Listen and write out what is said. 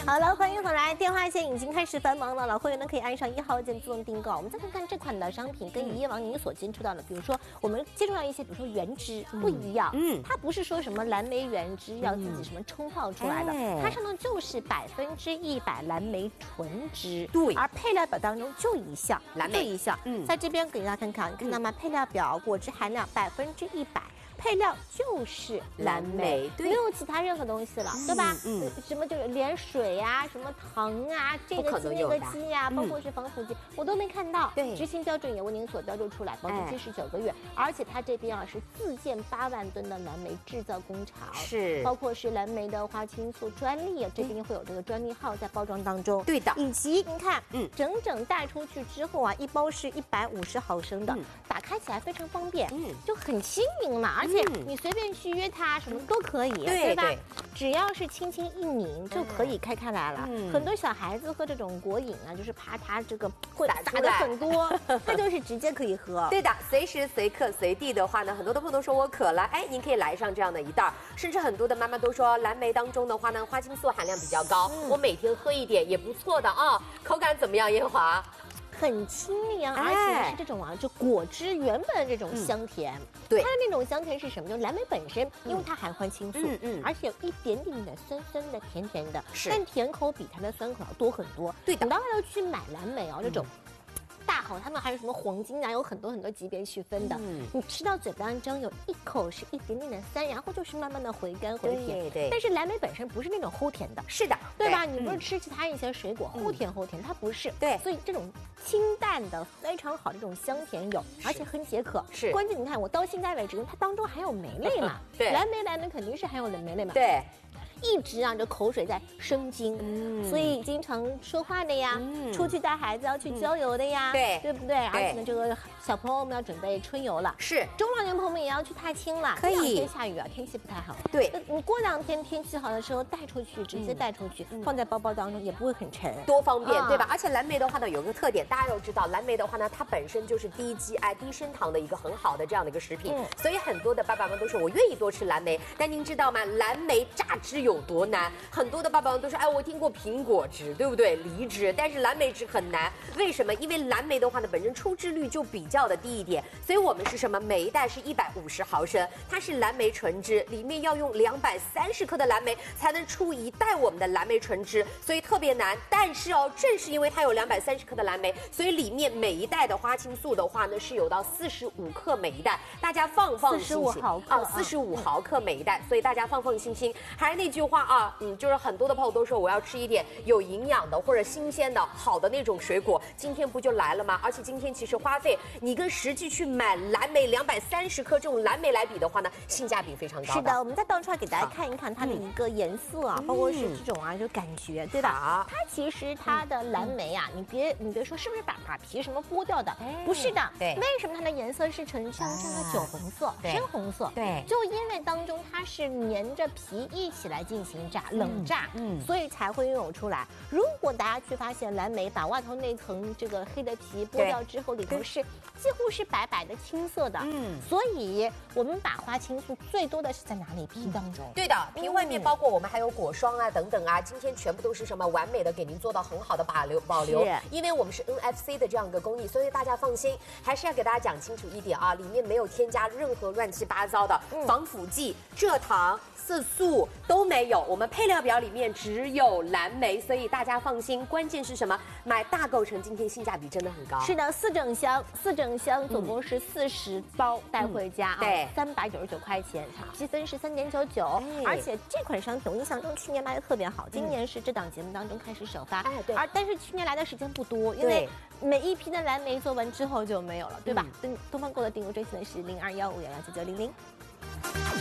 好了，欢迎回来，电话线已经开始繁忙了，老会员呢可以按上1号键自动订购。我们再看看这款的商品跟以往您所接触到的，比如说我们接触到一些，比如说原汁不一样，它不是说什么蓝莓原汁要自己什么冲泡出来的，它上头就是100%蓝莓纯汁， 对， 而配料表当中就一项蓝莓， 就一项，在这边给大家看看，你看到吗？配料表果汁含量100%。配料就是蓝莓， 对， 没有其他任何东西了，对吧？什么就是连水啊、什么糖啊、这个剂那个剂啊，包括是防腐剂，我都没看到。 对， 执行标准也为您所标注出来，保质期19个月，而且它这边啊是自建8万吨的蓝莓制造工厂， 是， 包括是蓝莓的花青素专利啊，这边会有这个专利号在包装当中。 对的， 以及您看，整整带出去之后啊，一包是150毫升的，打开起来非常方便，就很轻盈嘛，而且你随便去约它，什么都可以，对吧？只要是轻轻一拧就可以开来了。很多小孩子喝这种果饮啊，就是怕它这个会洒的很多，它就是直接可以喝。 对的，随时随刻随地的话呢，很多的朋友都说我渴了，哎，您可以来上这样的一袋，甚至很多的妈妈都说蓝莓当中的话呢，花青素含量比较高，我每天喝一点也不错的啊。口感怎么样，燕华？ 很清凉，而且是这种啊，就果汁原本的这种香甜。 对， 它的那种香甜是什么？就蓝莓本身，因为它含花青素，而且有一点点的酸酸的、甜甜的，但甜口比它的酸口要多很多。对的，你到外头去买蓝莓啊，这种。大好，他们还有什么黄金啊，有很多级别区分的。你吃到嘴巴当中有一口是一点点的酸，然后就是慢慢的回甘回甜。对，但是蓝莓本身不是那种齁甜的， 是的， 对吧？你不是吃其他一些水果齁甜，它不是。对，所以这种清淡的非常好，这种香甜有，而且很解渴。是，关键你看我到现在为止，它当中含有酶类嘛，对，蓝莓肯定是含有酶类嘛，对。一直让这口水在生津，所以经常说话的呀，出去带孩子要去郊游的呀，对不对？而且呢，这个小朋友们要准备春游了，是中老年朋友们也要去踏青了。可以，这2天下雨啊，天气不太好。对，你过2天天气好的时候带出去，直接带出去，放在包包当中也不会很沉， 多方便，对吧？而且蓝莓的话呢，有个特点，大家要知道，蓝莓的话呢，它本身就是低 GI 低升糖的一个很好的这样的一个食品，所以很多的爸爸们都说我愿意多吃蓝莓。但您知道吗？蓝莓榨汁有多难？很多的爸爸们都说，哎，我听过苹果汁，对不对？梨汁，但是蓝莓汁很难。为什么？因为蓝莓的话呢，本身出汁率就比较的低一点，所以我们是什么？每一袋是150毫升，它是蓝莓纯汁，里面要用230克的蓝莓才能出1袋我们的蓝莓纯汁，所以特别难。但是哦，正是因为它有230克的蓝莓，所以里面每一袋的花青素的话呢，是有到45克每一袋，大家放心心 45毫克啊 ，45毫克每一袋，所以大家放心心。还是那句话啊，就是很多的朋友都说我要吃一点有营养的或者新鲜的好的那种水果，今天不就来了吗？而且今天其实花费你跟实际去买蓝莓230克这种蓝莓来比的话呢，性价比非常高。 是的，我们再倒出来给大家看一看它的一个颜色啊，包括是这种啊，就感觉对吧？它其实它的蓝莓啊，你别说是不是把皮什么剥掉的，不是的。对，为什么它的颜色是呈像这个酒红色、深红色？对，就因为当中它是粘着皮一起来进行冷榨，所以才会拥有出来。如果大家去发现蓝莓把外头那层这个黑的皮剥掉之后，里头是几乎是白白的青色的，所以我们把花青素最多的是在哪里？皮当中。对的， 皮外面包括我们还有果霜啊等等啊，今天全部都是什么完美的给您做到很好的保留，因为我们是 NFC 的这样一个工艺，所以大家放心，还是要给大家讲清楚一点啊，里面没有添加任何乱七八糟的防腐剂、蔗糖、色素都没有，我们配料表里面只有蓝莓，所以大家放心。关键是什么？买大购成，今天性价比真的很高。 是的，4整箱总共是40包带回家啊，对，399块钱，积分是3.99，而且这款商品我印象中去年卖的特别好，今年是这档节目当中开始首发，但是去年来的时间不多，因为每一批的蓝莓做完之后就没有了，对吧？东方购的订购专线是0215119900。